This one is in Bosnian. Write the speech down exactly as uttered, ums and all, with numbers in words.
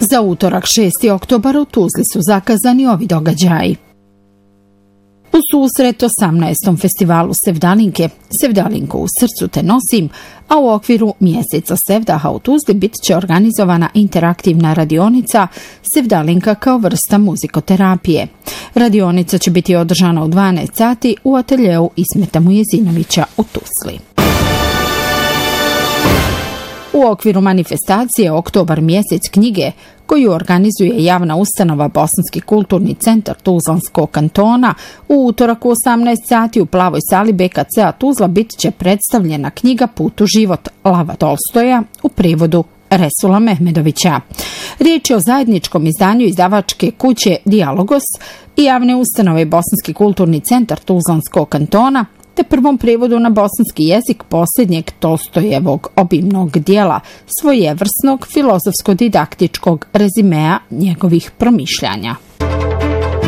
Za utorak šesti oktobar u Tuzli su zakazani ovi događaji. U susret osamnaestom festivalu Sevdalinke, Sevdalinku u srcu te nosim, a u okviru mjeseca Sevdaha u Tuzli bit će organizovana interaktivna radionica Sevdalinka kao vrsta muzikoterapije. Radionica će biti održana u dvanaest sati u ateljeu Ismeta Mujezinovića u Tuzli. U okviru manifestacije Oktobar mjesec knjige, koju organizuje javna ustanova Bosanski kulturni centar Tuzlanskog kantona, u utorak u osamnaest sati u plavoj sali B K C-a Tuzla bit će predstavljena knjiga Put u život Lava Tolstoja u prevodu Resula Mehmedovića. Riječ je o zajedničkom izdanju izdavačke kuće Dijalogos i javne ustanove Bosanski kulturni centar Tuzlanskog kantona, te prvom prevodu na bosanski jezik posljednjeg Tolstojevog obimnog dijela, svojevrsnog filozofsko-didaktičkog rezimea njegovih promišljanja.